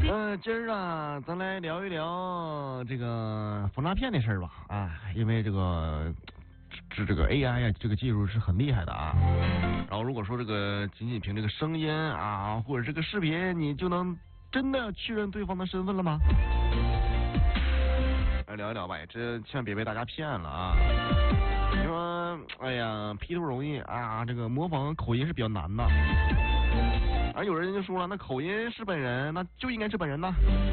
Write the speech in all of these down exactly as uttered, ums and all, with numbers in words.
呃，今儿啊，咱来聊一聊这个防诈骗的事儿吧。啊，因为这个这这个 A I 呀、啊，这个技术是很厉害的啊。然后如果说这个仅仅凭这个声音啊，或者这个视频，你就能真的确认对方的身份了吗？来聊一聊吧，这千万别被大家骗了啊！你说，哎呀，P 图容易啊，这个模仿口音是比较难的。而有人就说了，那口音是本人，那就应该是本人呐。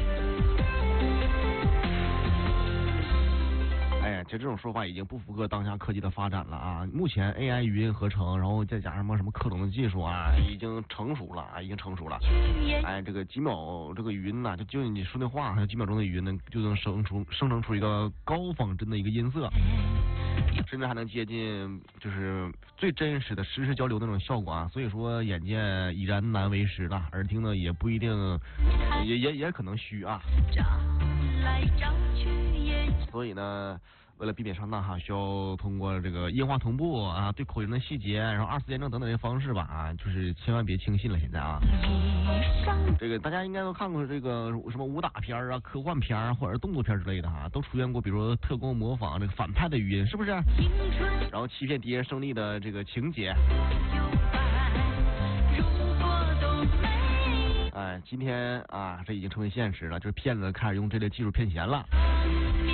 哎呀，其实这种说法已经不符合当下科技的发展了啊！目前 A I 语音合成，然后再加上什么什么克隆的技术啊，已经成熟了啊，已经成熟了。哎，这个几秒这个语音呐、啊，就就你说的话，还有几秒钟的语音呢，就能生出生成出一个高仿真的一个音色。甚至还能接近就是最真实的实时交流那种效果啊，所以说眼见已然难为实了，耳听呢也不一定，也也也可能虚啊。所以呢，为了避免上当哈，需要通过这个音画同步啊，对口音的细节，然后二次验证等等的方式吧啊，就是千万别轻信了。现在啊，这个大家应该都看过这个什么武打片啊、科幻片啊，或者是动作片之类的哈，都出现过，比如说特工模仿这个反派的语音，是不是？然后欺骗敌人胜利的这个情节。哎，今天啊，这已经成为现实了，就是骗子开始用这类技术骗钱了。